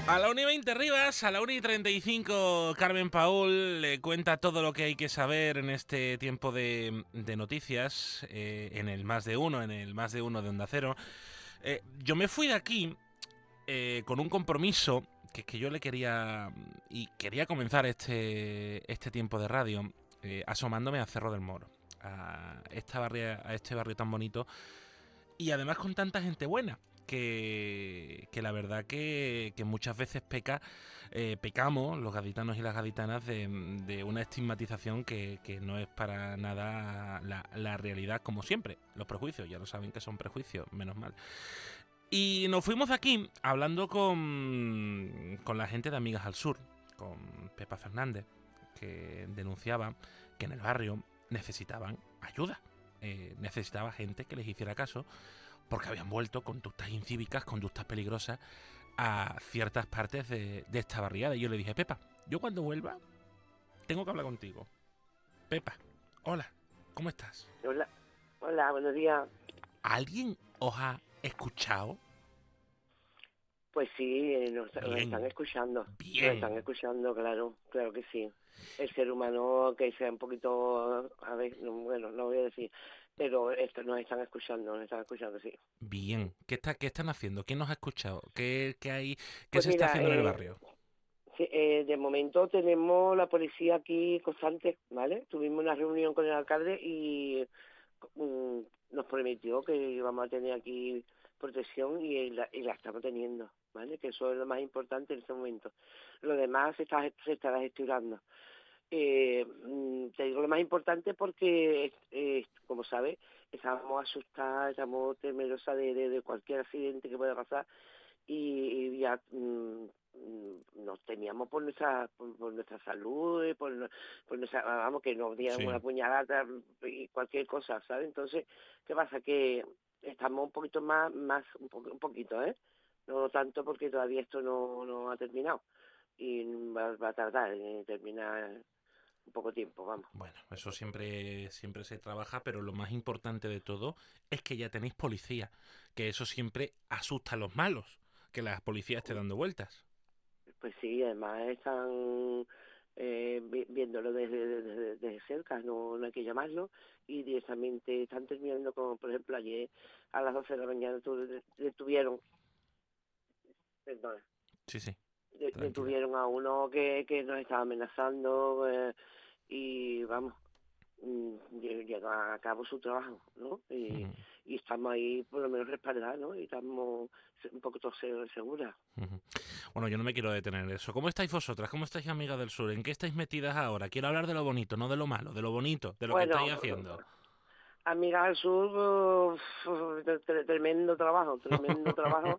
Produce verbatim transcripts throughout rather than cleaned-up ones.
A la una y veinte Rivas, a la una y treinta y cinco Carmen Paul le cuenta todo lo que hay que saber en este tiempo de, de noticias, eh, en el Más de Uno, en el Más de Uno de Onda Cero. Eh, yo me fui de aquí eh, con un compromiso que, que yo le quería, y quería comenzar este, este tiempo de radio eh, asomándome a Cerro del Moro, a, esta barria, a este barrio tan bonito y además con tanta gente buena. Que, que la verdad que, que muchas veces peca, eh, pecamos los gaditanos y las gaditanas de, de una estigmatización que, que no es para nada la, la realidad, como siempre. Los prejuicios, ya lo saben que son prejuicios, menos mal. Y nos fuimos de aquí hablando con, con la gente de Amigas al Sur, con Pepa Fernández, que denunciaba que en el barrio necesitaban ayuda. Eh, necesitaba gente que les hiciera caso, porque habían vuelto conductas incívicas, conductas peligrosas a ciertas partes de, de esta barriada. Y yo le dije, Pepa, yo cuando vuelva tengo que hablar contigo. Pepa, hola, ¿cómo estás? Hola, hola, buenos días. ¿Alguien os ha escuchado? Pues sí, eh, nos, nos Bien, están escuchando. bien. Nos están escuchando, claro, claro que sí. El ser humano que sea un poquito, a ver, no, bueno, no voy a decir, pero esto nos están escuchando, nos están escuchando, sí. Bien. ¿Qué, está, qué están haciendo? ¿Quién nos ha escuchado? ¿Qué, qué hay, qué Pues se está mira, haciendo en el eh, barrio? sí, eh, de momento tenemos la policía aquí constante, ¿vale? Tuvimos una reunión con el alcalde y mm, nos prometió que íbamos a tener aquí protección y la, y la estamos teniendo, ¿vale? Que eso es lo más importante en este momento. Lo demás se, está, se estará gestionando. Eh, mm, te digo lo más importante porque, eh, como sabes, estamos asustadas, estamos temerosas de, de, de cualquier accidente que pueda pasar y, y ya mm, mm, nos temíamos por nuestra por, por nuestra salud, eh, por, por nuestra, vamos, que nos dieran Sí. una puñalada y cualquier cosa, ¿sabes? Entonces, ¿qué pasa? Que estamos un poquito más, más un, po, un poquito, ¿eh? No tanto porque todavía esto no, no ha terminado y va, va a tardar en terminar un poco tiempo, vamos. Bueno, eso siempre, siempre se trabaja, pero lo más importante de todo es que ya tenéis policía, que eso siempre asusta a los malos, que la policía esté dando vueltas. Pues sí, además están eh, vi- viéndolo desde, desde, desde cerca, no, no hay que llamarlo, y directamente están terminando, como por ejemplo ayer a las doce de la mañana tu- de- detuvieron, perdona, Sí, sí, de- tranquila. detuvieron a uno que, que nos estaba amenazando eh, y vamos, mm, lle- llegó a cabo su trabajo, ¿no? Y, Ujú, y estamos ahí por lo menos respaldados, ¿no? Y estamos se- un poco todos se- seguras. ujú. Bueno, yo no me quiero detener en eso. ¿Cómo estáis vosotras? ¿Cómo estáis, amigas del sur? ¿En qué estáis metidas ahora? Quiero hablar de lo bonito, no de lo malo, de lo bonito, de lo que estáis Bueno, haciendo. Amigas al Sur, uf, tre- tre- tremendo trabajo, tremendo trabajo,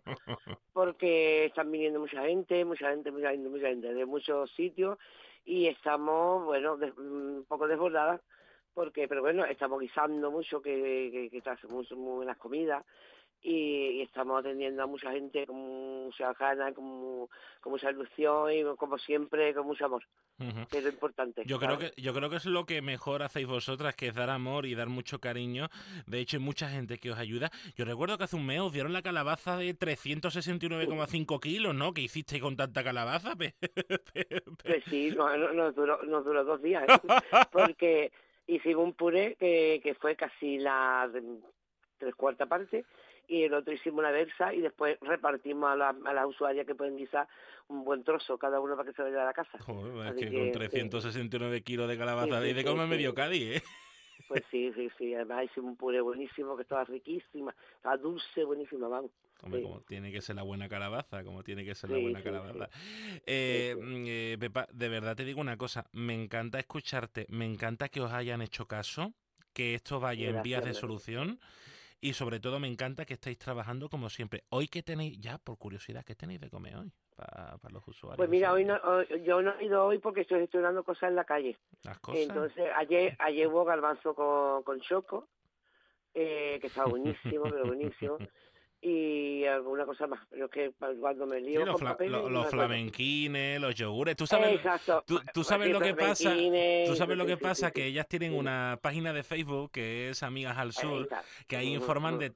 porque están viniendo mucha gente, mucha gente, mucha gente, mucha gente de muchos sitios y estamos, bueno, de- un poco desbordadas, porque, pero bueno, estamos guisando mucho, que, que, que trae muy, muy buenas comidas y, y estamos atendiendo a mucha gente con mucha ganas, con, mu- con mucha ilusión y como siempre, con mucho amor, Ujú. que es lo importante, Yo creo ¿sabes? que yo creo que es lo que mejor hacéis vosotras, que es dar amor y dar mucho cariño. De hecho, hay mucha gente que os ayuda. Yo recuerdo que hace un mes os dieron la calabaza de trescientos sesenta y nueve coma cinco kilos, ¿no? ¿Qué hicisteis con tanta calabaza? Pe- pe- pe- Pues sí, no, no, nos duró, nos duró dos días, ¿eh? Porque hicimos un puré que, que fue casi la de- tres cuartas parte y el otro hicimos una versa y después repartimos a, la, a las usuarias que pueden guisar un buen trozo cada uno para que se vaya a la casa. Joder, es Así que con que sí, trescientos sesenta y nueve kilos de sí, calabaza de sí, de sí, comer sí. medio Cádiz, ¿eh? Pues sí, sí, sí. Además hicimos un puré buenísimo que estaba riquísima, estaba dulce, buenísima, vamos. Hombre, Sí, como tiene que ser la buena calabaza, como tiene que ser la sí, buena sí, sí, calabaza. sí, Eh, sí. mm, eh, Pepa, de verdad te digo una cosa, me encanta escucharte, me encanta que os hayan hecho caso, que esto vaya en vías Gracias, de hombre. solución y sobre todo me encanta que estéis trabajando como siempre. Hoy que tenéis, ya por curiosidad, ¿qué tenéis de comer hoy para, para los Pues usuarios de mira, hoy no, Sevilla? hoy- yo no he ido hoy porque estoy gestionando cosas en la calle. Las cosas. Entonces, ayer ayer hubo garbanzo con, con choco, eh, que estaba buenísimo, pero buenísimo, y alguna cosa más. Pero es que cuando me Sí, lío los, con fla- papeles lo- no los me acuerdo. flamenquines, los yogures. ¿Tú sabes, Eh, lo- exacto, tú, tú sabes sí, lo que pasa? ¿Tú flamenquines, sabes lo sí, que sí, sí, pasa? Que sí. ellas tienen Dime. una página de Facebook que es Amigas al Ahí Sur, está. que ahí Ujú, informan ujú. de